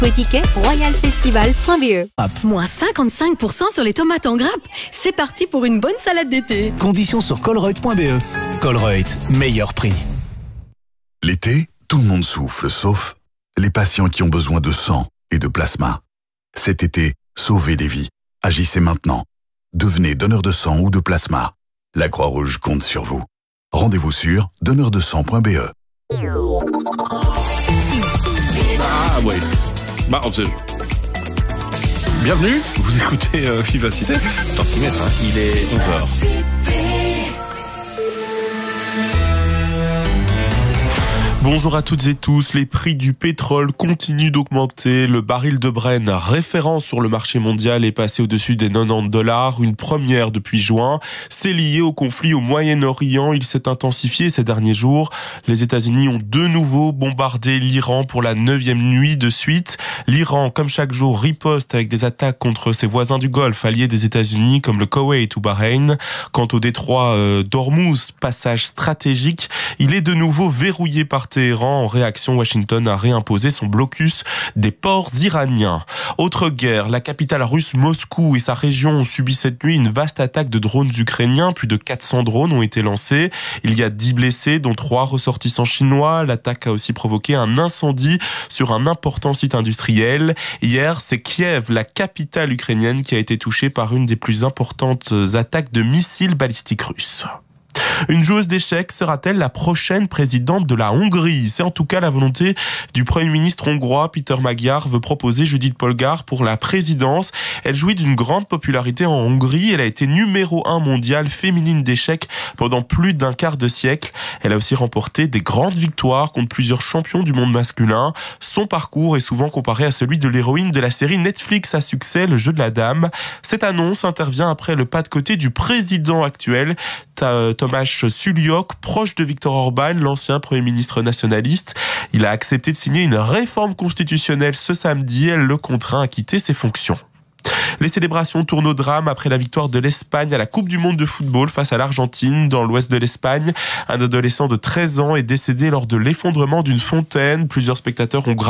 Ticket royalfestival.be. Moins 55% sur les tomates en grappe. C'est parti pour une bonne salade d'été. Conditions sur Colruyt.be. Colruyt, meilleur prix. L'été, tout le monde souffle, sauf les patients qui ont besoin de sang et de plasma. Cet été, sauvez des vies. Agissez maintenant. Devenez donneur de sang ou de plasma. La Croix-Rouge compte sur vous. Rendez-vous sur donneurdesang.be. Ah oui. Bienvenue, vous écoutez Vivacité. Tantimètre, il est 11h. Bonjour à toutes et tous, les prix du pétrole continuent d'augmenter. Le baril de Brent, référent sur le marché mondial, est passé au-dessus des $90, une première depuis juin. C'est lié au conflit au Moyen-Orient, il s'est intensifié ces derniers jours. Les États-Unis ont de nouveau bombardé l'Iran pour la 9e nuit de suite. L'Iran, comme chaque jour, riposte avec des attaques contre ses voisins du Golfe, alliés des États-Unis comme le Koweït ou Bahreïn. Quant au détroit d'Ormuz, passage stratégique, il est de nouveau verrouillé par Téhéran. En réaction, Washington a réimposé son blocus des ports iraniens. Autre guerre, la capitale russe Moscou et sa région ont subi cette nuit une vaste attaque de drones ukrainiens. Plus de 400 drones ont été lancés. Il y a 10 blessés, dont 3 ressortissants chinois. L'attaque a aussi provoqué un incendie sur un important site industriel. Hier, c'est Kiev, la capitale ukrainienne, qui a été touchée par une des plus importantes attaques de missiles balistiques russes. Une joueuse d'échecs sera-t-elle la prochaine présidente de la Hongrie ? C'est en tout cas la volonté du Premier ministre hongrois. Peter Magyar veut proposer Judith Polgár pour la présidence. Elle jouit d'une grande popularité en Hongrie. Elle a été numéro 1 mondiale féminine d'échecs pendant plus d'un quart de siècle. Elle a aussi remporté des grandes victoires contre plusieurs champions du monde masculin. Son parcours est souvent comparé à celui de l'héroïne de la série Netflix à succès, Le Jeu de la Dame. Cette annonce intervient après le pas de côté du président actuel, Tomáš Suliok, proche de Viktor Orban, l'ancien Premier ministre nationaliste. Il a accepté de signer une réforme constitutionnelle ce samedi. Elle le contraint à quitter ses fonctions. Les célébrations tournent au drame après la victoire de l'Espagne à la Coupe du Monde de football face à l'Argentine. Dans l'ouest de l'Espagne, un adolescent de 13 ans est décédé lors de l'effondrement d'une fontaine. Plusieurs spectateurs ont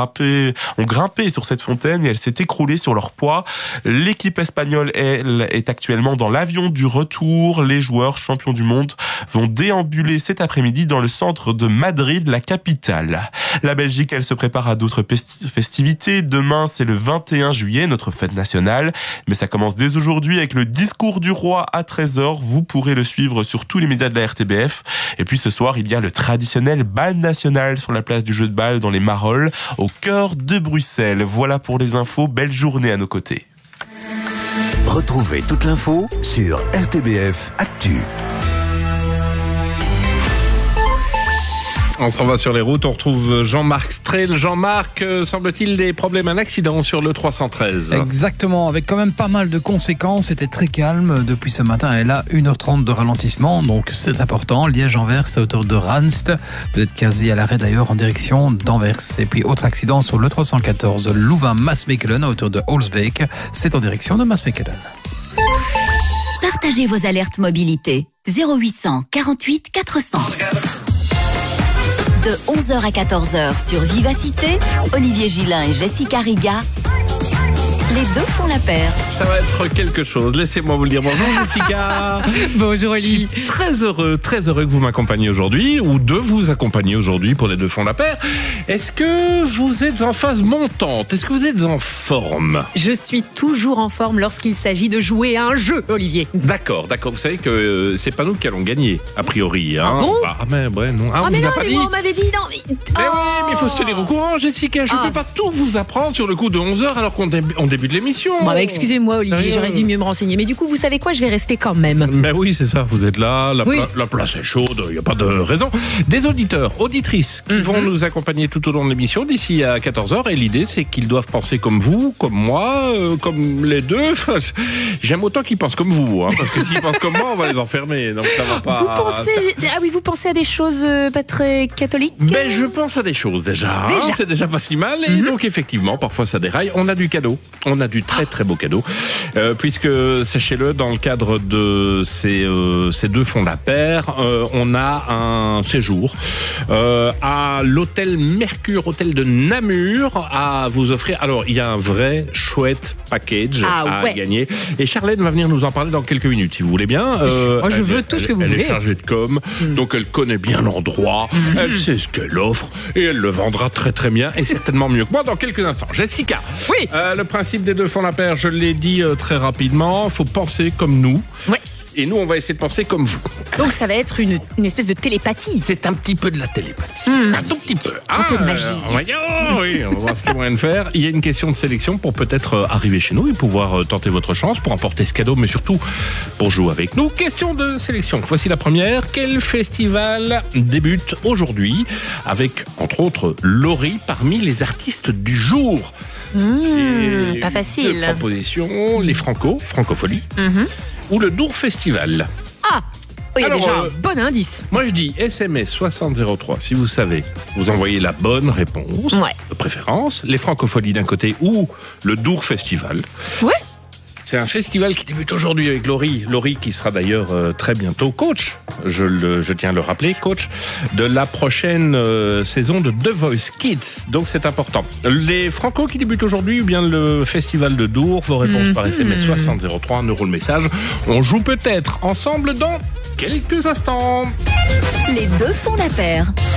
grimpé sur cette fontaine et elle s'est écroulée sur leur poids. L'équipe espagnole, elle, est actuellement dans l'avion du retour. Les joueurs champions du monde vont déambuler cet après-midi dans le centre de Madrid, la capitale. La Belgique, elle se prépare à d'autres festivités. Demain, c'est le 21 juillet, notre fête nationale. Mais ça commence dès aujourd'hui avec le discours du roi à 13h. Vous pourrez le suivre sur tous les médias de la RTBF. Et puis ce soir, il y a le traditionnel bal national sur la place du jeu de balle dans les Marolles, au cœur de Bruxelles. Voilà pour les infos. Belle journée à nos côtés. Retrouvez toute l'info sur RTBF Actu. On s'en va sur les routes, on retrouve Jean-Marc Strel. Jean-Marc, semble-t-il des problèmes, un accident sur le 313. Exactement, avec quand même pas mal de conséquences. C'était très calme depuis ce matin et là 1h30 de ralentissement, donc c'est important. Liège-Anvers, à hauteur de Ranst. Vous êtes quasi à l'arrêt d'ailleurs en direction d'Anvers. Et puis autre accident sur le 314 Louvain-Maasmechelen à hauteur de Holsbeek. C'est en direction de Maasmechelen. Partagez vos alertes mobilité. 0800 48 400. De 11h à 14h sur Vivacité, Olivier Gillin et Jessica Riga, les deux font la paire. Ça va être quelque chose, laissez-moi vous le dire. Bonjour Jessica. Bonjour Oli. Je suis très heureux que vous m'accompagniez aujourd'hui, ou de vous accompagner aujourd'hui pour les deux font la paire. Est-ce que vous êtes en phase montante ? Est-ce que vous êtes en forme ? Je suis toujours en forme lorsqu'il s'agit de jouer à un jeu, Olivier. D'accord. Vous savez que c'est pas nous qui allons gagner, a priori. Hein. Ah bon ? Mais ouais, non. Ah, on mais vous non, a pas mais dit. moi on m'avait dit non. Mais oui, mais il faut se tenir au courant, Jessica. Je ne peux pas tout vous apprendre sur le coup de 11h alors qu'on débute l'émission. Bon, bah, excusez-moi, Olivier, j'aurais dû mieux me renseigner. Mais du coup, vous savez quoi ? Je vais rester quand même. Ben oui, c'est ça. Vous êtes là, la place est chaude, il n'y a pas de raison. Des auditeurs, auditrices qui vont nous accompagner tout au long de l'émission d'ici à 14h. Et l'idée, c'est qu'ils doivent penser comme vous, comme moi, comme les deux. Enfin, j'aime autant qu'ils pensent comme vous, hein, parce que s'ils pensent comme moi, on va les enfermer. Donc ça va pas. Vous pensez à des choses pas très catholiques ? Ben, je pense à des choses déjà. Hein, c'est déjà pas si mal. Et donc, effectivement, parfois ça déraille. On a du cadeau. on a du très très beau cadeau, puisque, sachez-le, dans le cadre de ces 2 fonds la paire, on a un séjour à l'hôtel Mercure, hôtel de Namur, à vous offrir. Alors, il y a un vrai chouette package à gagner. Et Charlène va venir nous en parler dans quelques minutes, si vous voulez bien. Moi, je veux tout ce que vous voulez. Elle est chargée de com, donc elle connaît bien l'endroit, elle sait ce qu'elle offre, et elle le vendra très très bien, et certainement mieux que moi dans quelques instants. Jessica, oui. Le principe des 2 fonds la paire, je l'ai dit très rapidement, il faut penser comme nous. Ouais. Et nous, on va essayer de penser comme vous. Donc ça va être une espèce de télépathie. C'est un petit peu de la télépathie. Un tout petit peu. Un peu de magie. Oui, on va voir ce qu'il y a moyen de faire. Il y a une question de sélection pour peut-être arriver chez nous et pouvoir tenter votre chance pour emporter ce cadeau, mais surtout pour jouer avec nous. Question de sélection. Voici la première. Quel festival débute aujourd'hui avec, entre autres, Laurie parmi les artistes du jour? Pas facile. 2 propositions. Les Francofolie. Ou le Dour Festival. Ah oui, alors, déjà un bon indice. Moi, je dis SMS 6003. Si vous savez, vous envoyez la bonne réponse, de préférence. Les Francopholies d'un côté ou le Dour Festival. Ouais. C'est un festival qui débute aujourd'hui avec Laurie. Laurie qui sera d'ailleurs très bientôt coach, je tiens à le rappeler, coach de la prochaine saison de The Voice Kids. Donc c'est important. Les Franco qui débutent aujourd'hui ou bien le festival de Dour, vos réponses par SMS 6003, 1 euro le message. On joue peut-être ensemble dans quelques instants. Les 2 fonds la paire.